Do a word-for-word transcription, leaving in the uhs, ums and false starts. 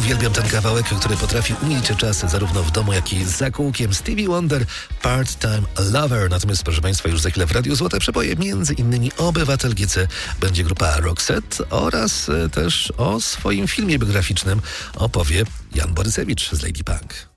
uwielbiam ten kawałek, który potrafi umilić czas zarówno w domu, jak i za kółkiem. Stevie Wonder, Part-Time Lover. Natomiast, proszę Państwa, już za chwilę w Radiu Złote Przeboje, między innymi Obywatel G C, będzie grupa Roxette oraz też o swoim filmie biograficznym opowie Jan Borysewicz z Lady Punk.